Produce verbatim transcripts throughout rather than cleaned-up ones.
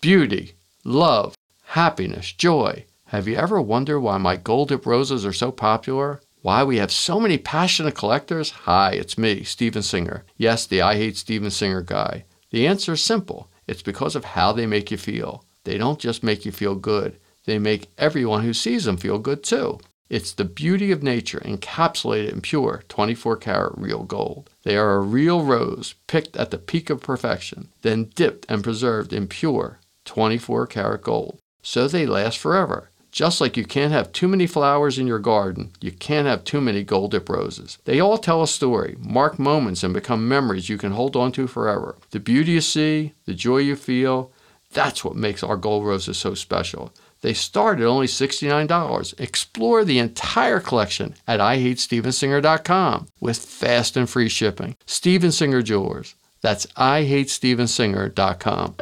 beauty, love, happiness, joy. Have you ever wondered why my gold dip roses are so popular? Why we have so many passionate collectors? Hi, it's me, Steven Singer. Yes, the I Hate Steven Singer guy. The answer is simple. It's because of how they make you feel. They don't just make you feel good. They make everyone who sees them feel good too. It's the beauty of nature encapsulated in pure twenty-four karat real gold. They are a real rose picked at the peak of perfection, then dipped and preserved in pure twenty-four karat gold. So they last forever. Just like you can't have too many flowers in your garden, you can't have too many gold dip roses. They all tell a story, mark moments, and become memories you can hold on to forever. The beauty you see, the joy you feel, that's what makes our gold roses so special. They start at only sixty-nine dollars. Explore the entire collection at I hate steven singer dot com with fast and free shipping. Steven Singer Jewelers. That's I hate steven singer dot com.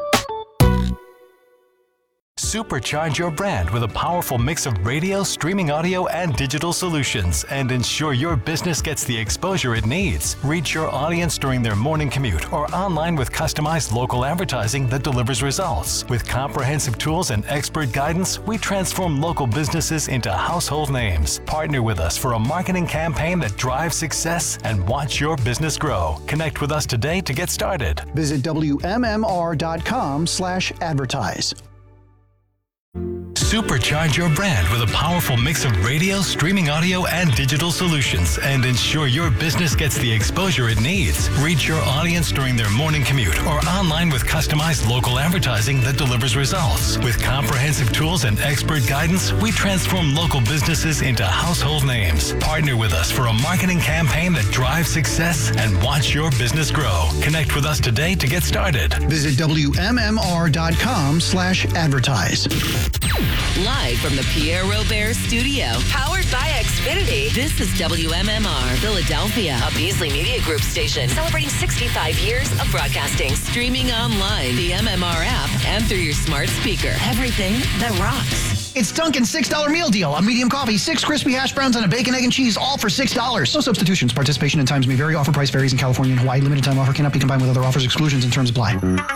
Supercharge your brand with a powerful mix of radio, streaming audio, and digital solutions, and ensure your business gets the exposure it needs. Reach your audience during their morning commute or online with customized local advertising that delivers results. With comprehensive tools and expert guidance, we transform local businesses into household names. Partner with us for a marketing campaign that drives success and watch your business grow. Connect with us today to get started. Visit W M M R dot com slash advertise. Supercharge your brand with a powerful mix of radio, streaming audio, and digital solutions, and ensure your business gets the exposure it needs. Reach your audience during their morning commute or online with customized local advertising that delivers results. With comprehensive tools and expert guidance, we transform local businesses into household names. Partner with us for a marketing campaign that drives success and watch your business grow. Connect with us today to get started. Visit W M M R dot com slash advertise. Live from the Pierre Robert Studio, powered by Xfinity, this is W M M R Philadelphia, a Beasley Media Group station celebrating sixty-five years of broadcasting. Streaming online, the M M R app, and through your smart speaker. Everything that rocks. It's Dunkin's six dollar meal deal. A medium coffee, six crispy hash browns, and a bacon, egg, and cheese, all for six dollars. No substitutions. Participation in times may vary. Offer price varies in California and Hawaii. Limited time offer cannot be combined with other offers. Exclusions and terms apply.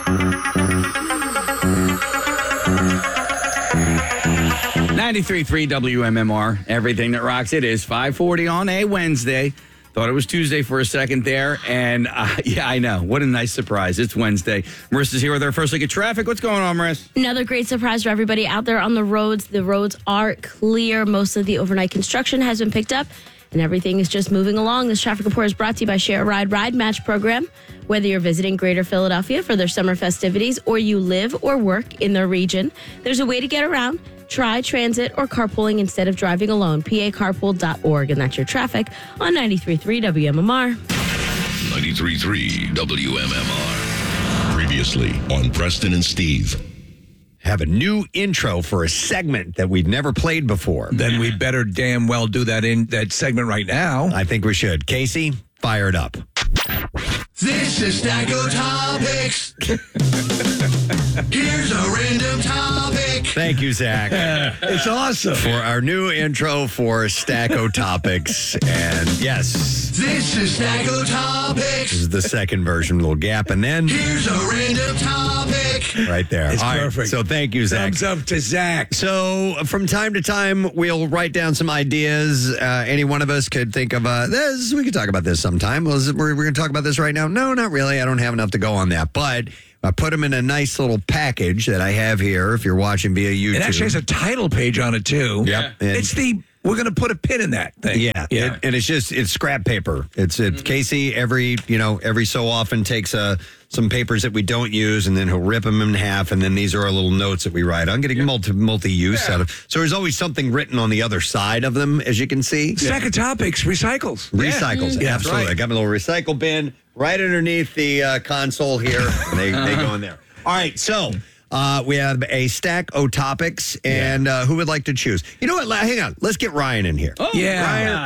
ninety-three point three W M M R, everything that rocks. It is five forty on a Wednesday. Thought it was Tuesday for a second there, and uh, yeah, I know. What a nice surprise. It's Wednesday. Marissa's here with our first look at traffic. What's going on, Marissa? Another great surprise for everybody out there on the roads. The roads are clear. Most of the overnight construction has been picked up, and everything is just moving along. This traffic report is brought to you by Share a Ride Ride Match program. Whether you're visiting Greater Philadelphia for their summer festivities or you live or work in their region, there's a way to get around. Try transit or carpooling instead of driving alone. P A carpool dot org. And that's your traffic on ninety-three point three W M M R. ninety-three point three W M M R. Previously on Preston and Steve. Have a new intro for a segment that we've never played before. Then we better damn well do that in that segment right now. I think we should. Casey, fire it up. This is Stacko Topics. Here's a random topic. Thank you, Zach. It's awesome. For our new intro for Stacko Topics. And yes. This is Stacko Topics. This is the second version, little gap. And then. Here's a random topic. Right there. It's All right, perfect. so thank you, Zach. Thumbs up to Zach. So from time to time, we'll write down some ideas. Uh, any one of us could think of uh, this. We could talk about this sometime. Well, is it, we're, we're going to talk about this right now? No, not really. I don't have enough to go on that. But I put them in a nice little package that I have here if you're watching via YouTube. It actually has a title page on it, too. Yep. And it's the, we're going to put a pin in that thing. Yeah. yeah. It, and it's just, it's scrap paper. It's, it's Casey every, you know, every so often takes a, some papers that we don't use, and then he'll rip them in half, and then these are our little notes that we write. I'm getting multi, multi-use yeah. out of. So there's always something written on the other side of them, as you can see. Stack of Topics recycles. Recycles, yeah. absolutely. Right. I got my little recycle bin right underneath the uh, console here, and they, they go in there. All right, so uh, we have a stack of topics, and uh, who would like to choose? You know what? Hang on. Let's get Ryan in here. Oh, yeah. Ryan,